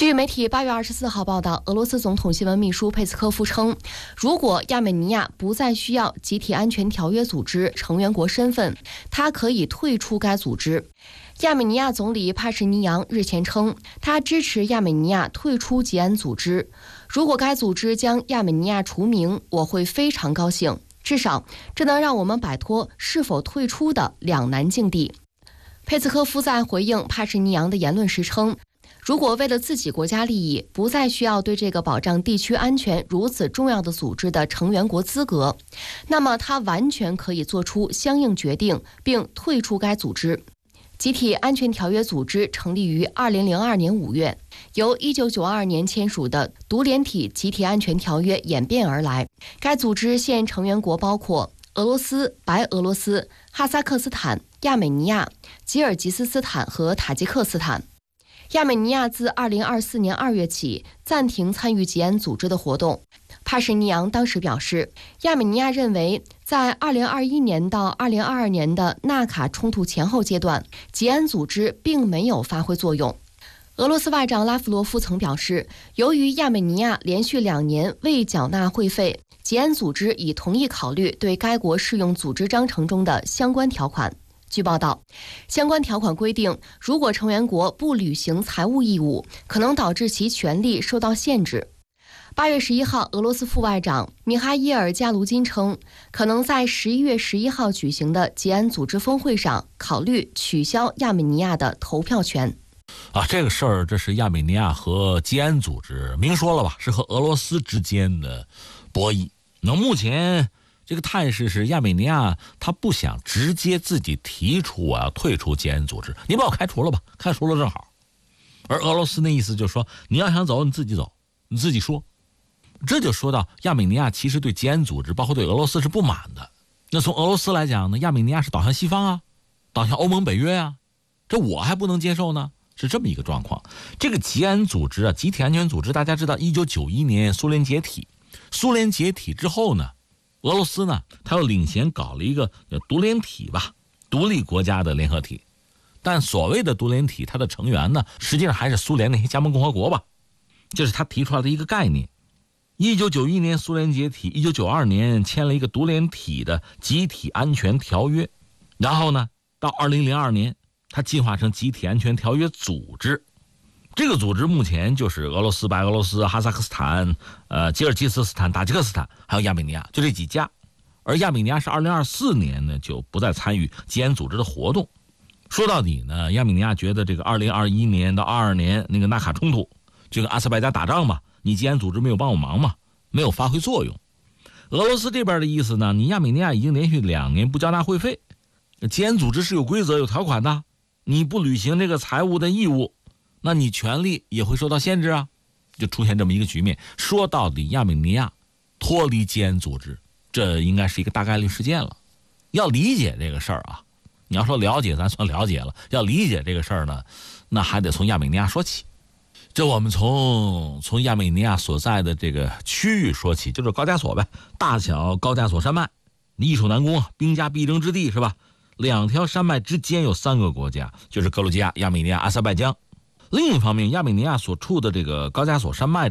据媒体8月24号报道，俄罗斯总统新闻秘书佩斯科夫称，如果亚美尼亚不再需要集体安全条约组织成员国身份，他可以退出该组织。亚美尼亚总理帕什尼扬日前称，他支持亚美尼亚退出吉安组织。如果该组织将亚美尼亚除名，我会非常高兴，至少这能让我们摆脱是否退出的两难境地。佩斯科夫在回应帕什尼扬的言论时称，如果为了自己国家利益，不再需要对这个保障地区安全如此重要的组织的成员国资格，那么他完全可以做出相应决定，并退出该组织。集体安全条约组织成立于2002年5月，由1992年签署的独联体集体安全条约演变而来。该组织现成员国包括俄罗斯、白俄罗斯、哈萨克斯坦、亚美尼亚、吉尔吉斯斯坦和塔吉克斯坦。亚美尼亚自2024年2月起暂停参与吉安组织的活动。帕什尼扬当时表示，亚美尼亚认为在2021年到2022年的纳卡冲突前后阶段，吉安组织并没有发挥作用。俄罗斯外长拉夫罗夫曾表示，由于亚美尼亚连续2年未缴纳会费，吉安组织已同意考虑对该国适用组织章程中的相关条款。据报道，相关条款规定，如果成员国不履行财务义务，可能导致其权利受到限制。8月11号，俄罗斯副外长米哈伊尔·加卢金称，可能在11月11号举行的吉安组织峰会上考虑取消亚美尼亚的投票权。 这个事儿，这是亚美尼亚和吉安组织明说了吧，是和俄罗斯之间的博弈。那目前这个态势是亚美尼亚他不想直接自己提出我要退出吉安组织，你把我开除了吧，开除了正好。而俄罗斯那意思就是说，你要想走你自己走，你自己说。这就说到亚美尼亚其实对吉安组织包括对俄罗斯是不满的。那从俄罗斯来讲呢，亚美尼亚是倒向西方啊，倒向欧盟北约啊，这我还不能接受呢，是这么一个状况。这个吉安组织啊，集体安全组织，大家知道1991年苏联解体，苏联解体之后呢，俄罗斯呢，他又领衔搞了一个独联体吧，独立国家的联合体。但所谓的独联体，它的成员呢，实际上还是苏联那些加盟共和国吧，这是他提出来的一个概念。1991年苏联解体，1992年签了一个独联体的集体安全条约，然后呢，到2002年，它进化成集体安全条约组织。这个组织目前就是俄罗斯、白俄罗斯、哈萨克斯坦、吉尔吉斯斯坦、塔吉克斯坦，还有亚美尼亚，就这几家。而亚美尼亚是2024年呢就不再参与吉安组织的活动。说到底呢，亚美尼亚觉得这个2021年到22年那个纳卡冲突，这个阿塞拜疆打仗嘛，你吉安组织没有帮我忙嘛，没有发挥作用。俄罗斯这边的意思呢，你亚美尼亚已经连续2年不交纳会费，吉安组织是有规则有条款的，你不履行这个财务的义务，那你权利也会受到限制啊，就出现这么一个局面。说到底，亚美尼亚脱离吉安组织，这应该是一个大概率事件了。要理解这个事儿啊，你要说了解，咱算了解了。要理解这个事儿呢，那还得从亚美尼亚说起。这我们从亚美尼亚所在的这个区域说起，就是高加索呗，大小高加索山脉，易守难攻啊，兵家必争之地是吧？2条山脉之间有3个国家，就是格鲁吉亚、亚美尼亚、阿塞拜疆。另一方面，亚美尼亚所处的这个高加索山脉